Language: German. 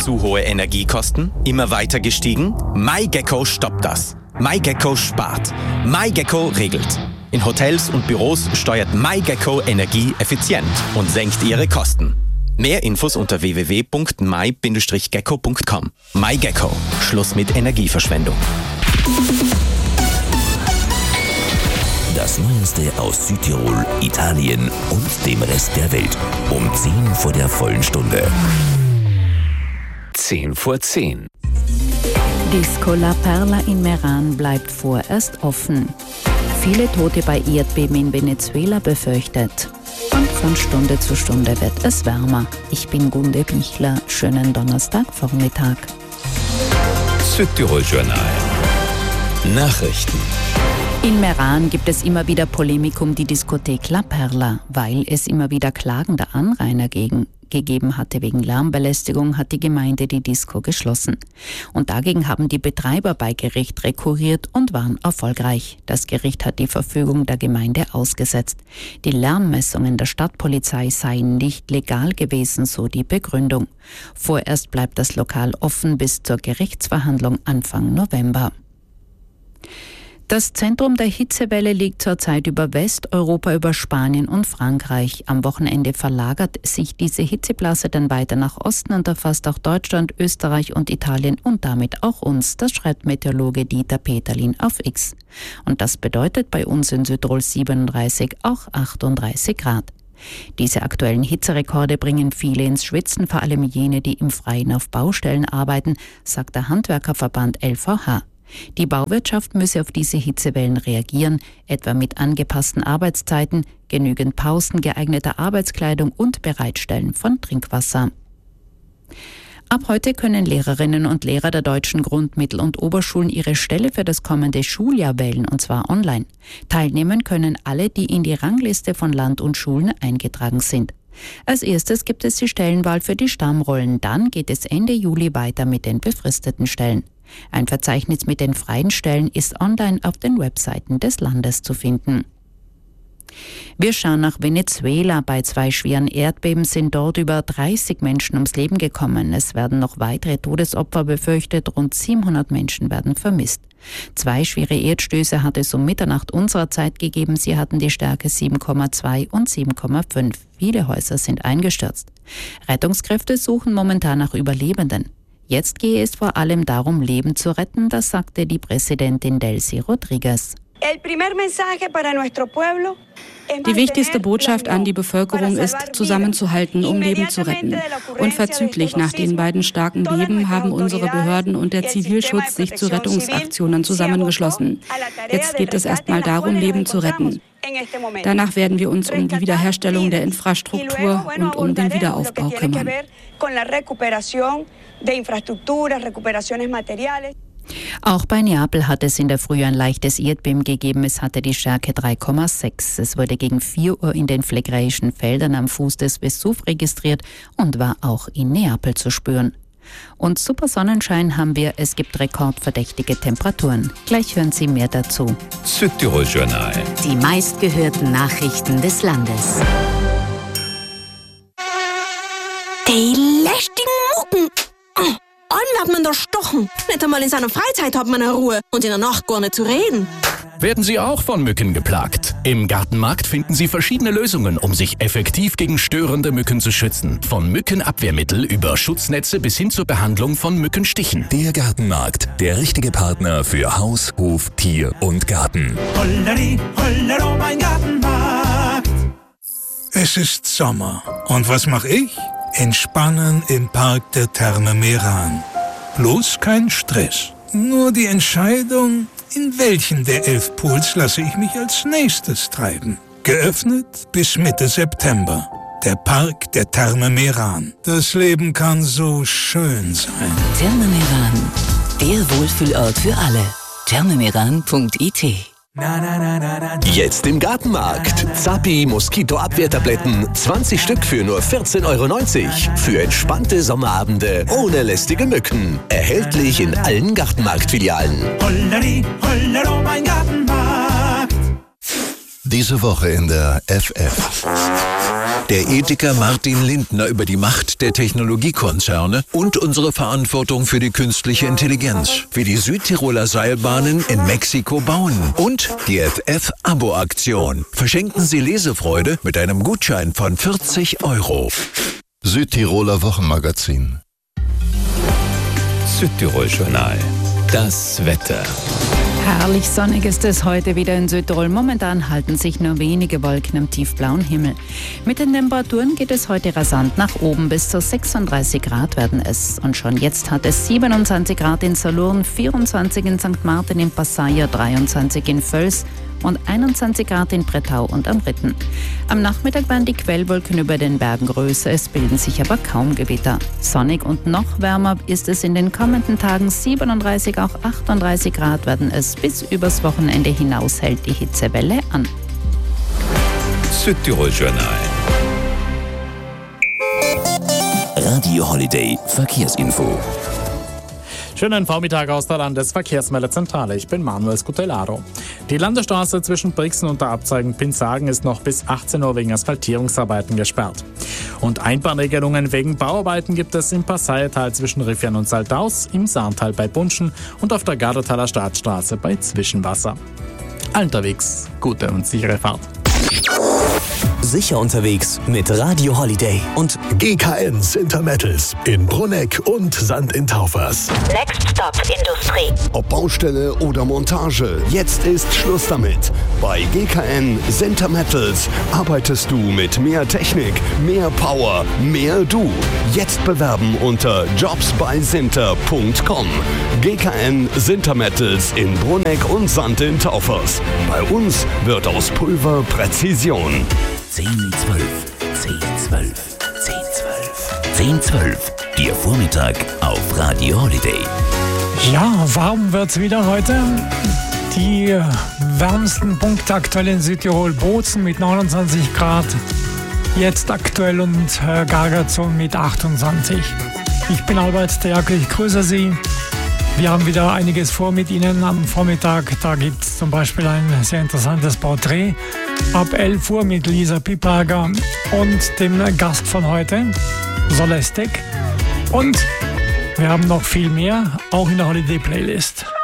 Zu hohe Energiekosten? Immer weiter gestiegen? MyGecko stoppt das. MyGecko spart. MyGecko regelt. In Hotels und Büros steuert MyGecko Energie effizient und senkt ihre Kosten. Mehr Infos unter www.my-gecko.com. MyGecko. Schluss mit Energieverschwendung. Das Neueste aus Südtirol, Italien und dem Rest der Welt. Um 10 vor der vollen Stunde. 10 vor 10. Disco La Perla in Meran bleibt vorerst offen. Viele Tote bei Erdbeben in Venezuela befürchtet. Und von Stunde zu Stunde wird es wärmer. Ich bin Gunde Bichler. Schönen Donnerstagvormittag. Südtirol Journal. Nachrichten. In Meran gibt es immer wieder Polemik um die Diskothek La Perla. Weil es immer wieder Klagen der Anrainer gegeben hatte wegen Lärmbelästigung, hat die Gemeinde die Disco geschlossen. Und dagegen haben die Betreiber bei Gericht rekurriert und waren erfolgreich. Das Gericht hat die Verfügung der Gemeinde ausgesetzt. Die Lärmmessungen der Stadtpolizei seien nicht legal gewesen, so die Begründung. Vorerst bleibt das Lokal offen bis zur Gerichtsverhandlung Anfang November. Das Zentrum der Hitzewelle liegt zurzeit über Westeuropa, über Spanien und Frankreich. Am Wochenende verlagert sich diese Hitzeblase dann weiter nach Osten und erfasst auch Deutschland, Österreich und Italien und damit auch uns. Das schreibt Meteorologe Dieter Peterlin auf X. Und das bedeutet bei uns in Südtirol 37, auch 38 Grad. Diese aktuellen Hitzerekorde bringen viele ins Schwitzen, vor allem jene, die im Freien auf Baustellen arbeiten, sagt der Handwerkerverband LVH. Die Bauwirtschaft müsse auf diese Hitzewellen reagieren, etwa mit angepassten Arbeitszeiten, genügend Pausen, geeigneter Arbeitskleidung und Bereitstellen von Trinkwasser. Ab heute können Lehrerinnen und Lehrer der deutschen Grund-, Mittel- und Oberschulen ihre Stelle für das kommende Schuljahr wählen, und zwar online. Teilnehmen können alle, die in die Rangliste von Land und Schulen eingetragen sind. Als erstes gibt es die Stellenwahl für die Stammrollen, dann geht es Ende Juli weiter mit den befristeten Stellen. Ein Verzeichnis mit den freien Stellen ist online auf den Webseiten des Landes zu finden. Wir schauen nach Venezuela. Bei 2 schweren Erdbeben sind dort über 30 Menschen ums Leben gekommen. Es werden noch weitere Todesopfer befürchtet. Rund 700 Menschen werden vermisst. 2 schwere Erdstöße hat es um Mitternacht unserer Zeit gegeben. Sie hatten die Stärke 7,2 und 7,5. Viele Häuser sind eingestürzt. Rettungskräfte suchen momentan nach Überlebenden. Jetzt gehe es vor allem darum, Leben zu retten, das sagte die Präsidentin Delcy Rodriguez. Die wichtigste Botschaft an die Bevölkerung ist, zusammenzuhalten, um Leben zu retten. Unverzüglich nach den beiden starken Beben haben unsere Behörden und der Zivilschutz sich zu Rettungsaktionen zusammengeschlossen. Jetzt geht es erstmal darum, Leben zu retten. Danach werden wir uns um die Wiederherstellung der Infrastruktur und um den Wiederaufbau kümmern. Auch bei Neapel hat es in der Früh ein leichtes Erdbeben gegeben. Es hatte die Stärke 3,6. Es wurde gegen 4 Uhr in den phlegräischen Feldern am Fuß des Vesuv registriert und war auch in Neapel zu spüren. Und super Sonnenschein haben wir, es gibt rekordverdächtige Temperaturen. Gleich hören Sie mehr dazu. Südtirol Journal. Die meistgehörten Nachrichten des Landes. Die lästigen Mucken. Einen hat man da stochen. Nicht einmal in seiner Freizeit hat man eine Ruhe. Und in der Nacht gar nicht zu reden. Werden Sie auch von Mücken geplagt? Im Gartenmarkt finden Sie verschiedene Lösungen, um sich effektiv gegen störende Mücken zu schützen. Von Mückenabwehrmittel über Schutznetze bis hin zur Behandlung von Mückenstichen. Der Gartenmarkt, der richtige Partner für Haus, Hof, Tier und Garten. Holleri, hollero, mein Gartenmarkt. Es ist Sommer. Und was mache ich? Entspannen im Park der Therme Meran. Bloß kein Stress. Nur die Entscheidung, in welchen der 11 Pools lasse ich mich als nächstes treiben. Geöffnet bis Mitte September. Der Park der Therme Meran. Das Leben kann so schön sein. Therme Meran, der Wohlfühlort für alle. thermemeran.it. Jetzt im Gartenmarkt. Zappi Moskitoabwehrtabletten. 20 Stück für nur 14,90 €. Für entspannte Sommerabende ohne lästige Mücken. Erhältlich in allen Gartenmarktfilialen. Holleri, hollero, mein Gartenmarkt. Diese Woche in der FF. der Ethiker Martin Lindner über die Macht der Technologiekonzerne und unsere Verantwortung für die künstliche Intelligenz, wie die Südtiroler Seilbahnen in Mexiko bauen und die FF-Abo-Aktion. Verschenken Sie Lesefreude mit einem Gutschein von 40 €. Südtiroler Wochenmagazin. Südtirol-Journal. Das Wetter. Herrlich sonnig ist es heute wieder in Südtirol. Momentan halten sich nur wenige Wolken am tiefblauen Himmel. Mit den Temperaturen geht es heute rasant nach oben. Bis zu 36 Grad werden es. Und schon jetzt hat es 27 Grad in Salourn, 24 in St. Martin in Passaia, 23 in Völs und 21 Grad in Brettau und am Ritten. Am Nachmittag werden die Quellwolken über den Bergen größer, es bilden sich aber kaum Gewitter. Sonnig und noch wärmer ist es in den kommenden Tagen, 37, auch 38 Grad werden es. Bis übers Wochenende hinaus hält die Hitzewelle an. Südtirol-Journal. Radio Holiday Verkehrsinfo. Schönen Vormittag aus der Landesverkehrsmeldezentrale. Ich bin Manuel Scutellaro. Die Landesstraße zwischen Brixen und der Abzweigung Pinsagen ist noch bis 18 Uhr wegen Asphaltierungsarbeiten gesperrt. Und Einbahnregelungen wegen Bauarbeiten gibt es im Passaital zwischen Riffian und Saltaus, im Saartal bei Bunschen und auf der Gardertaler Staatsstraße bei Zwischenwasser. Unterwegs gute und sichere Fahrt. Sicher unterwegs mit Radio Holiday und GKN Sintermettels in Brunegg und Sand in Taufers. Next Stop Industrie. Ob Baustelle oder Montage, jetzt ist Schluss damit. Bei GKN Sintermettels arbeitest du mit mehr Technik, mehr Power, mehr du. Jetzt bewerben unter jobsbysinter.com. GKN Sintermettels in Brunegg und Sand in Taufers. Bei uns wird aus Pulver Präzision. 10:12, 10:12, 10:12, 10:12. Ihr Vormittag auf Radio Holiday. Ja, warm wird's wieder heute. Die wärmsten Punkte aktuell in Südtirol, Bozen mit 29 Grad. Jetzt aktuell und Gargazon mit 28. Ich bin Albert Derke, ich grüße Sie. Wir haben wieder einiges vor mit Ihnen am Vormittag. Da gibt es zum Beispiel ein sehr interessantes Porträt ab 11 Uhr mit Lisa Pipager und dem Gast von heute, Solestek. Und wir haben noch viel mehr, auch in der Holiday Playlist.